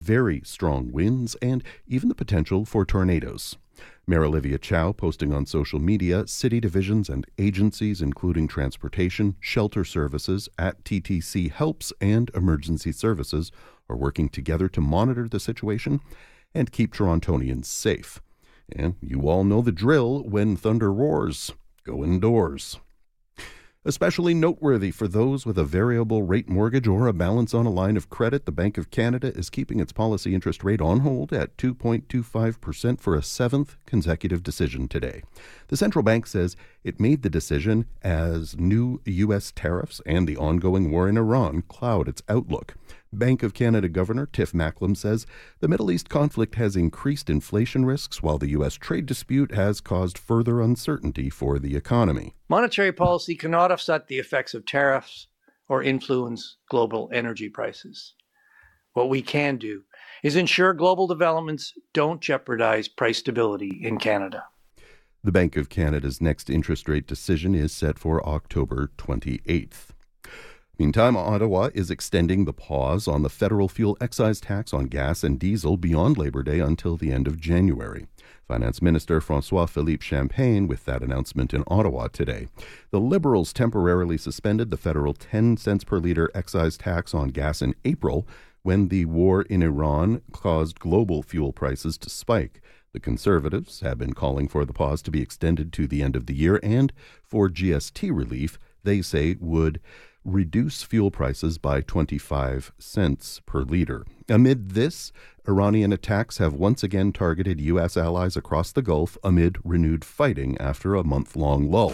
very strong winds, and even the potential for tornadoes. Mayor Olivia Chow posting on social media, city divisions and agencies including transportation, shelter services, at TTC Helps, and emergency services are working together to monitor the situation and keep Torontonians safe. And you all know the drill when thunder roars. Go indoors. Especially noteworthy for those with a variable rate mortgage or a balance on a line of credit, the Bank of Canada is keeping its policy interest rate on hold at 2.25% for a seventh consecutive decision today. The central bank says it made the decision as new U.S. tariffs and the ongoing war in Iran cloud its outlook. Bank of Canada Governor Tiff Macklem says the Middle East conflict has increased inflation risks, while the U.S. trade dispute has caused further uncertainty for the economy. Monetary policy cannot offset the effects of tariffs or influence global energy prices. What we can do is ensure global developments don't jeopardize price stability in Canada. The Bank of Canada's next interest rate decision is set for October 28th. Meantime, Ottawa is extending the pause on the federal fuel excise tax on gas and diesel beyond Labor Day until the end of January. Finance Minister François-Philippe Champagne with that announcement in Ottawa today. The Liberals temporarily suspended the federal 10 cents per litre excise tax on gas in April when the war in Iran caused global fuel prices to spike. The Conservatives have been calling for the pause to be extended to the end of the year, and for GST relief, they say would reduce fuel prices by 25 cents per litre. Amid this, Iranian attacks have once again targeted U.S. allies across the Gulf amid renewed fighting after a month-long lull.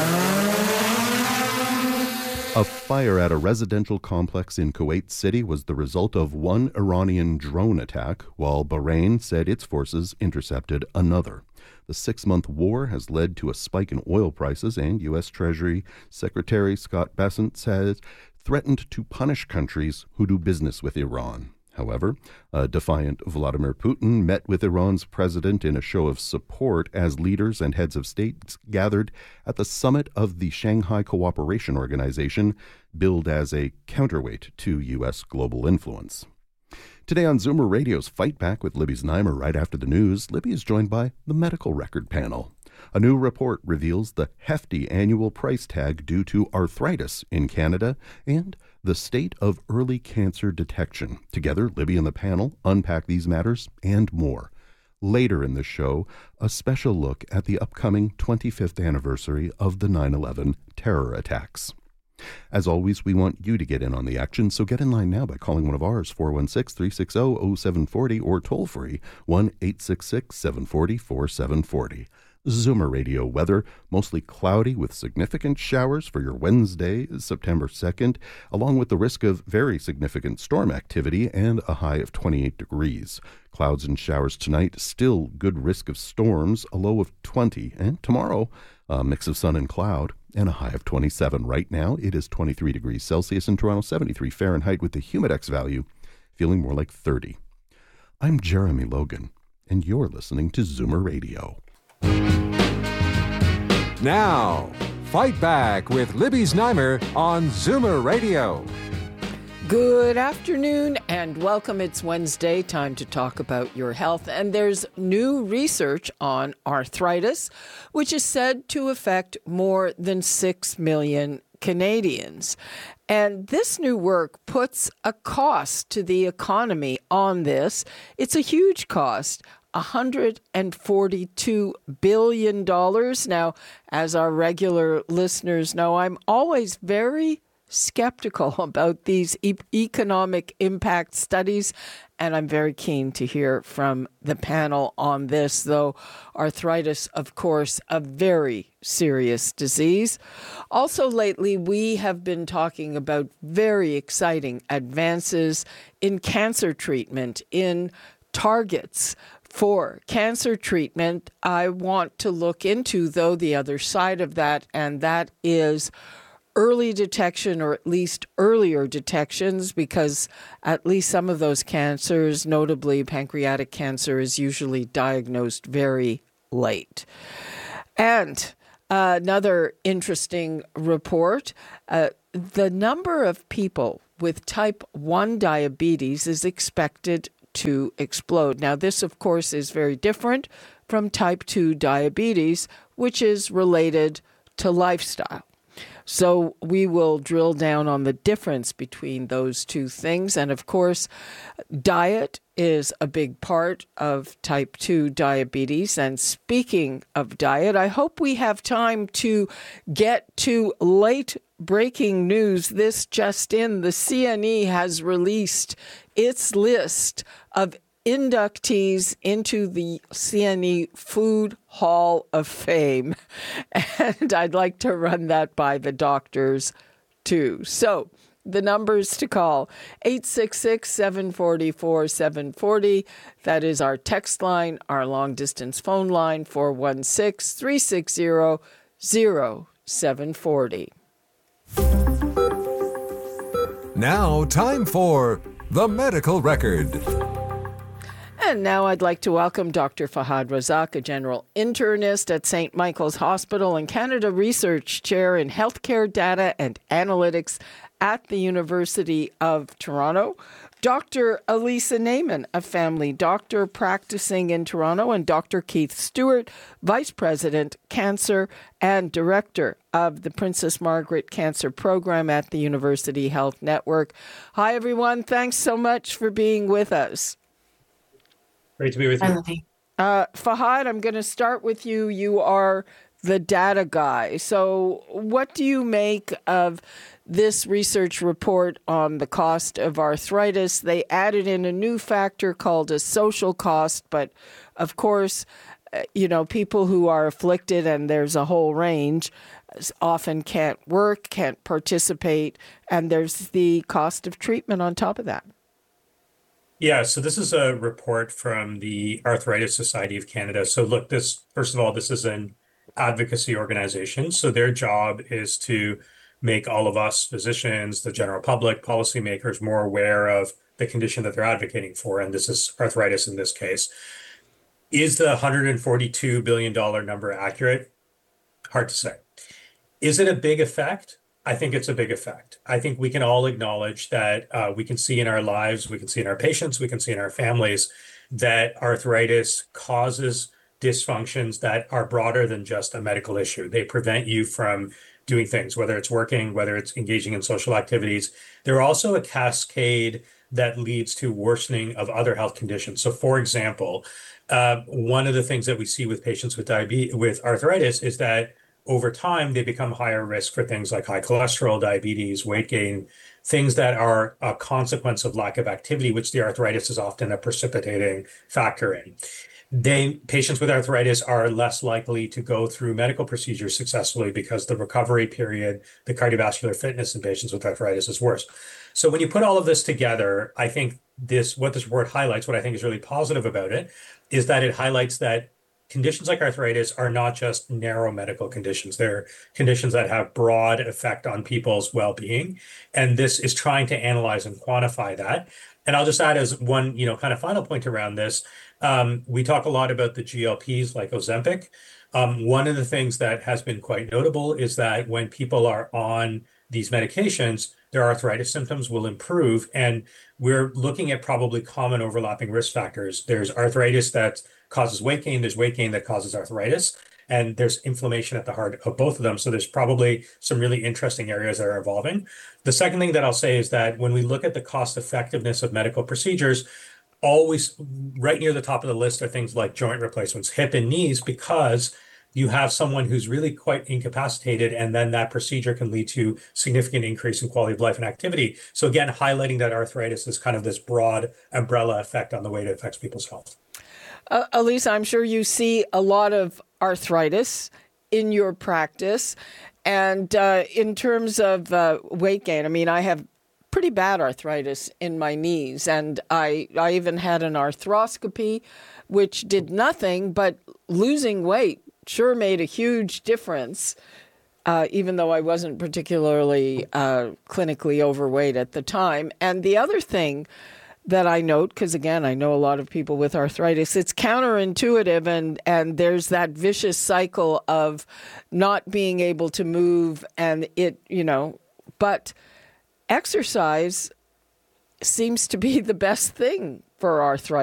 A fire at a residential complex in Kuwait City was the result of one Iranian drone attack, while Bahrain said its forces intercepted another. The 6-month war has led to a spike in oil prices, and U.S. Treasury Secretary Scott Bessent has threatened to punish countries who do business with Iran. However, a defiant Vladimir Putin met with Iran's president in a show of support as leaders and heads of states gathered at the summit of the Shanghai Cooperation Organization, billed as a counterweight to U.S. global influence. Today on Zoomer Radio's Fight Back with Libby Znaimer right after the news, Libby is joined by the medical record panel. A new report reveals the hefty annual price tag due to arthritis in Canada and the state of early cancer detection. Together, Libby and the panel unpack these matters and more. Later in the show, a special look at the upcoming 25th anniversary of the 9/11 terror attacks. As always, we want you to get in on the action, so get in line now by calling one of ours, 416-360-0740, or toll-free, 1-866-740-4740. Zoomer Radio weather, mostly cloudy with significant showers for your Wednesday, September 2nd, along with the risk of very significant storm activity and a high of 28 degrees. Clouds and showers tonight, still good risk of storms, a low of 20. And tomorrow, a mix of sun and cloud and a high of 27. Right now, it is 23 degrees Celsius in Toronto, 73 Fahrenheit with the Humidex value feeling more like 30. I'm Jeremy Logan, and you're listening to Zoomer Radio. Now, Fight Back with Libby Znaimer on Zoomer Radio. Good afternoon and welcome. It's Wednesday, time to talk about your health. And there's new research on arthritis, which is said to affect more than 6 million Canadians. And this new work puts a cost to the economy on this. It's a huge cost. $142 billion. Now, as our regular listeners know, I'm always very skeptical about these economic impact studies, and I'm very keen to hear from the panel on this, though arthritis, of course, a very serious disease. Also lately, we have been talking about very exciting advances in cancer treatment, in targets for cancer treatment. I want to look into, though, the other side of that, and that is early detection, or at least earlier detections, because at least some of those cancers, notably pancreatic cancer, is usually diagnosed very late. And another interesting report, the number of people with type 1 diabetes is expected to explode. Now, this, of course, is very different from type 2 diabetes, which is related to lifestyle. So we will drill down on the difference between those two things. And of course, diet is a big part of type 2 diabetes. And speaking of diet, I hope we have time to get to late breaking news. This just in, the CNE has released its list of inductees into the CNE Food Hall of Fame. And I'd like to run that by the doctors too. So the numbers to call, 866-744-740. That is our text line, our long-distance phone line, 416-360-0740. Now, time for The Medical Record. And now I'd like to welcome Dr. Fahad Razak, a general internist at St. Michael's Hospital and Canada Research Chair in Healthcare Data and Analytics at the University of Toronto. Dr. Elisa Naiman, a family doctor practicing in Toronto, and Dr. Keith Stewart, Vice President, Cancer and Director of the Princess Margaret Cancer Program at the University Health Network. Hi, everyone. Thanks so much for being with us. Great to be with you. Fahad, I'm going to start with you. You are the data guy. So what do you make of this research report on the cost of arthritis? They added in a new factor called a social cost, but of course, people who are afflicted, and there's a whole range, often can't work, can't participate, and there's the cost of treatment on top of that. Yeah, so this is a report from the Arthritis Society of Canada. So look, first of all, this is an advocacy organization. So their job is to make all of us physicians, the general public, policymakers more aware of the condition that they're advocating for. And this is arthritis in this case. Is the $142 billion number accurate? Hard to say. Is it a big effect? I think it's a big effect. I think we can all acknowledge that we can see in our lives, we can see in our patients, we can see in our families that arthritis causes dysfunctions that are broader than just a medical issue. They prevent you from doing things, whether it's working, whether it's engaging in social activities. They're also a cascade that leads to worsening of other health conditions. So for example, one of the things that we see with patients with arthritis is that over time, they become higher risk for things like high cholesterol, diabetes, weight gain, things that are a consequence of lack of activity, which the arthritis is often a precipitating factor in. Patients with arthritis are less likely to go through medical procedures successfully because the recovery period, the cardiovascular fitness in patients with arthritis is worse. So when you put all of this together, I think what this report highlights, what I think is really positive about it, is that it highlights that conditions like arthritis are not just narrow medical conditions. They're conditions that have broad effect on people's well-being. And this is trying to analyze and quantify that. And I'll just add as one, kind of final point around this. We talk a lot about the GLPs like Ozempic. One of the things that has been quite notable is that when people are on these medications, their arthritis symptoms will improve. And we're looking at probably common overlapping risk factors. There's arthritis that causes weight gain. There's weight gain that causes arthritis. And there's inflammation at the heart of both of them. So there's probably some really interesting areas that are evolving. The second thing that I'll say is that when we look at the cost effectiveness of medical procedures, always right near the top of the list are things like joint replacements, hip and knees, because you have someone who's really quite incapacitated, and then that procedure can lead to significant increase in quality of life and activity. So again, highlighting that arthritis is kind of this broad umbrella effect on the way it affects people's health. Elisa, I'm sure you see a lot of arthritis in your practice. And in terms of weight gain, I mean, I have pretty bad arthritis in my knees. And I even had an arthroscopy, which did nothing, but losing weight sure made a huge difference, even though I wasn't particularly clinically overweight at the time. And the other thing that I note, because again, I know a lot of people with arthritis, it's counterintuitive, and there's that vicious cycle of not being able to move, and but exercise seems to be the best thing for arthritis.